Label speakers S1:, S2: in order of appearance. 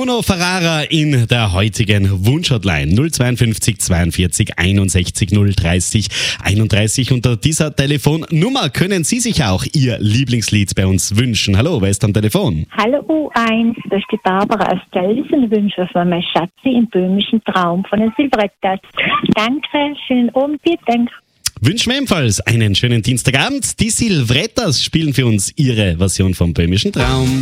S1: Bruno Ferrara in der heutigen Wunschhotline 052 42 61 030 31. Unter dieser Telefonnummer können Sie sich auch Ihr Lieblingslied bei uns wünschen. Hallo, wer ist am Telefon?
S2: Hallo U1, das ist die Barbara aus Tölz und ich wünsche von meinem Schatzi im böhmischen Traum von den Silverettas. Danke, schönen Abend, danke.
S1: Wünschen wir ebenfalls einen schönen Dienstagabend. Die Silverettas spielen für uns ihre Version vom böhmischen Traum.